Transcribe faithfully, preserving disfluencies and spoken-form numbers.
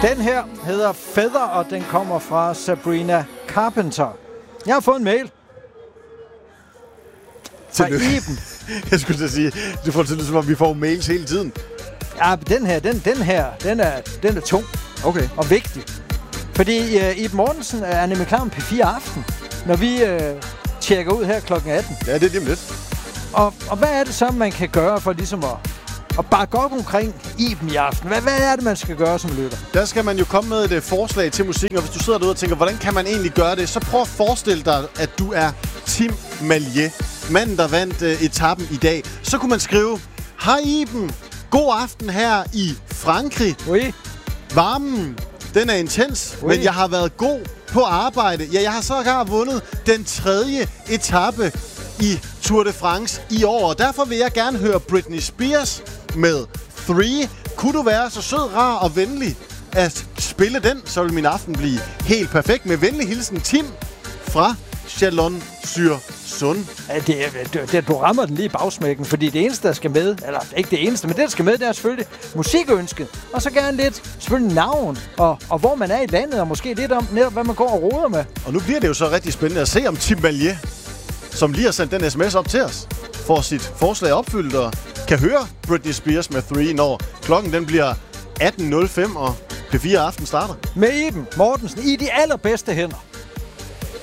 Den her hedder Feather, og den kommer fra Sabrina Carpenter. Jeg har fået en mail fra Iben. Jeg skulle til at sige, du får til som om vi får mails hele tiden. Ja, den her, den, den her, den er, den er tung okay. og vigtig. Fordi uh, Iben Mortensen er nemlig klar med P fire Aften, når vi uh, tjekker ud her klokken atten. Ja, det er lige lidt. Og, og hvad er det så, man kan gøre for ligesom at, at bakke op omkring Iben i aften? Hvad, hvad er det, man skal gøre som lytter? Der skal man jo komme med et uh, forslag til musikken, og hvis du sidder derude og tænker, hvordan kan man egentlig gøre det, så prøv at forestille dig, at du er Tim Malje, manden, der vandt uh, etappen i dag. Så kunne man skrive, hej Iben, god aften her i Frankrig. Oui. Varmen, den er intens, oui. Men jeg har været god på arbejde. Ja, jeg har sågar vundet den tredje etape i Tour de France i år. Og derfor vil jeg gerne høre Britney Spears med Three. Kunne du være så sød, rar og venlig at spille den, så vil min aften blive helt perfekt. Med venlig hilsen Tim fra Chalon-sur-Saône. Ja, det, det, det, du rammer den lige i bagsmækken, fordi det eneste, der skal med, eller ikke det eneste, men det, der skal med, det er selvfølgelig musikønsket. Og så gerne lidt selvfølgelig navn, og, og hvor man er i landet, og måske lidt om netop, hvad man går og roder med. Og nu bliver det jo så rigtig spændende at se, om Tim Malje, som lige har sendt den sms op til os, får sit forslag opfyldt og kan høre Britney Spears med Three, når klokken den bliver atten nul fem, og P fire Aften starter. Med Iben Mortensen i de allerbedste hænder.